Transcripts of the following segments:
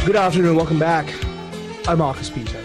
Good afternoon, welcome back. I'm Marcus Peter.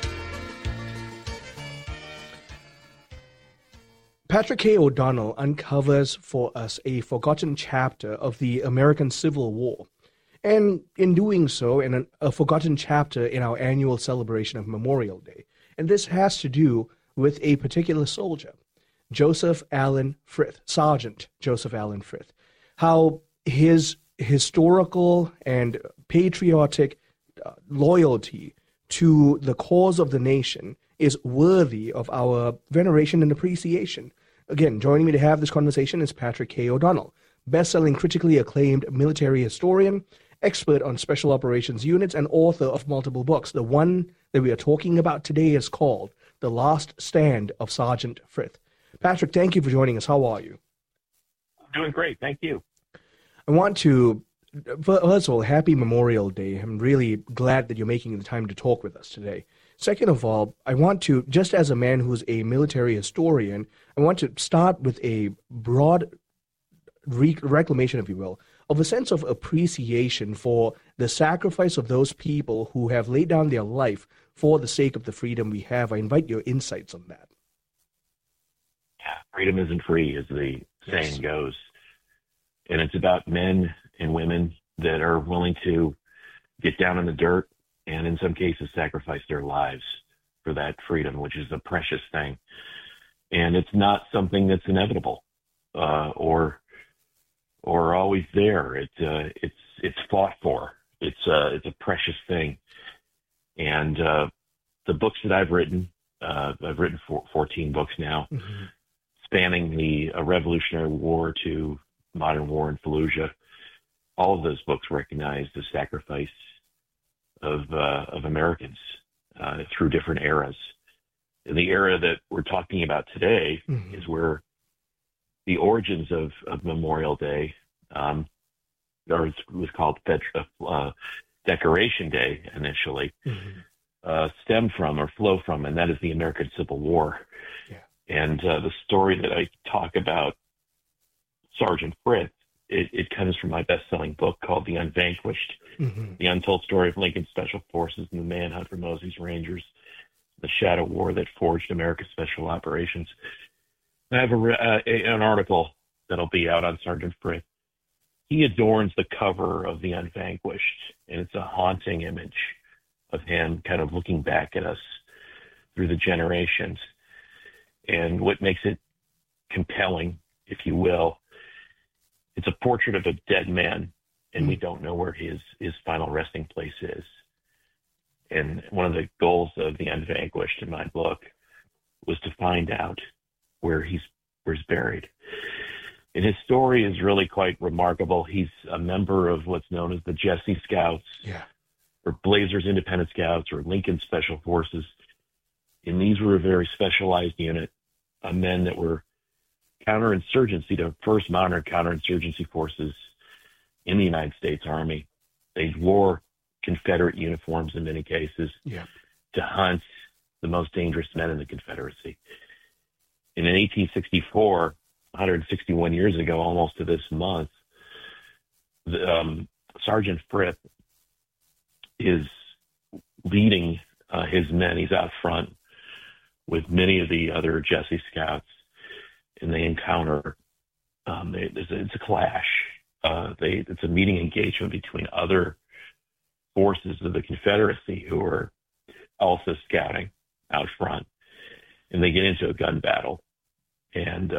Patrick K. O'Donnell uncovers for us a forgotten chapter of the American Civil War, and in doing so, in a forgotten chapter in our annual celebration of Memorial Day. And this has to do with a particular soldier, Joseph Allen Frith, Sergeant Joseph Allen Frith. How his historical and patriotic loyalty to the cause of the nation is worthy of our veneration and appreciation. Again, joining me to have this conversation is Patrick K. O'Donnell, best-selling, critically acclaimed military historian, expert on special operations units, and author of multiple books. The one that we are talking about today is called The Last Stand of Sergeant Frith. Patrick, thank you for joining us. How are you? Doing great. Thank you. I want to, first of all, happy Memorial Day. I'm really glad that you're making the time to talk with us today. Second of all, I want to, just as a man who's a military historian, I want to start with a broad reclamation, if you will, of a sense of appreciation for the sacrifice of those people who have laid down their life for the sake of the freedom we have. I invite your insights on that. Yeah, freedom isn't free, as the saying goes. And it's about men and women that are willing to get down in the dirt and in some cases sacrifice their lives for that freedom, which is a precious thing. And it's not something that's inevitable or always there. It's fought for. It's a precious thing. And the books that I've written 14 books now, spanning the Revolutionary War to modern war in Fallujah. All of those books recognize the sacrifice of Americans through different eras. And the era that we're talking about today is where the origins of Memorial Day, or it was called Decoration Day initially, stem from or flow from, and that is the American Civil War. Yeah. And the story that I talk about, Sergeant Frith, it comes from my best-selling book called The Unvanquished, The Untold Story of Lincoln Special Forces and the Manhunt for Mosey's Rangers, the Shadow War that forged America's Special Operations. I have an article that'll be out on Sergeant Frith. He adorns the cover of The Unvanquished, and it's a haunting image of him kind of looking back at us through the generations. And what makes it compelling, if you will, it's a portrait of a dead man, and we don't know where his final resting place is. And one of the goals of The Unvanquished in my book was to find out where he's buried. And his story is really quite remarkable. He's a member of what's known as the Jesse Scouts, or Blazers Independent Scouts, or Lincoln Special Forces. And these were a very specialized unit of men that were counterinsurgency, the first modern counterinsurgency forces in the United States Army. They wore Confederate uniforms in many cases to hunt the most dangerous men in the Confederacy. And in 1864, 161 years ago, almost to this month, Sergeant Frith is leading his men. He's out front with many of the other Jesse Scouts, and they encounter, it's a clash. It's a meeting engagement between other forces of the Confederacy who are also scouting out front, and they get into a gun battle. And